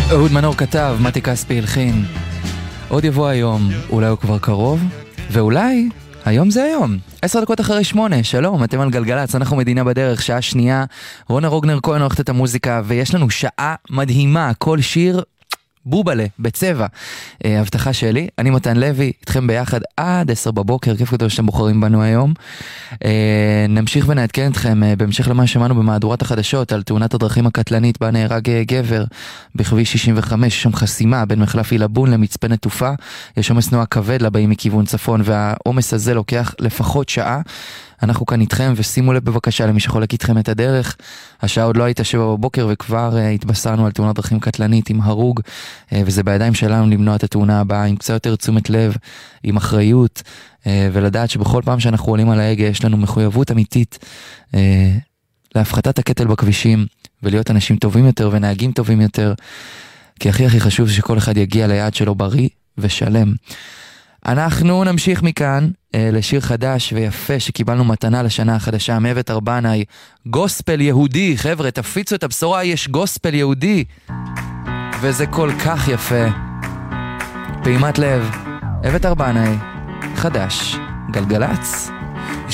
אהוד מנור כתב, מתי כספי הלחין. עוד יבוא היום, אולי הוא כבר קרוב, ואולי היום זה היום. 10 דקות אחרי 8, שלום, אתם על גלגלץ, אנחנו מדינה בדרך, שעה שנייה, רונה רוגנר כהן עורכת את המוזיקה, ויש לנו שעה מדהימה, כל שיר בובלה, בצבע. הבטחה שלי, אני מתן לוי, איתכם ביחד עד 10 בבוקר, כיף גדול שאתם בוחרים בנו היום. נמשיך ונעדכן אתכם בהמשך למה שמענו במהדורת החדשות על תאונת הדרכים הקטלנית בה נהרג גבר בכביש 65, יש שם חסימה בין מחלף עילבון למצפה נטופה, יש עומס תנועה כבד לבאים מכיוון צפון, והעומס הזה לוקח לפחות שעה. אנחנו כאן איתכם, ושימו לב בבקשה למי שחולק איתכם את הדרך. השעה עוד לא הייתה 7 בבוקר וכבר התבשרנו על תאונת דרכים קטלנית עם הרוג, וזה בידיים שלנו למנוע את התאונה הבאה עם קצת יותר תשומת לב, עם אחריות, ולדעת שבכל פעם שאנחנו עולים על ההגה יש לנו מחויבות אמיתית להפחתת הקטל בכבישים, ולהיות אנשים טובים יותר ונהגים טובים יותר, כי הכי חשוב שכל אחד יגיע ליעד שלו בריא ושלם. אנחנו נמשיך מכאן לשיר חדש ויפה שקיבלנו מתנה לשנה החדשה, מאבת ארבנאי, גוספל יהודי. חבר'ה, תפיצו את הבשורה, יש גוספל יהודי, וזה כל כך יפה. פעימת לב, מאבת ארבנאי, חדש, גלגלץ.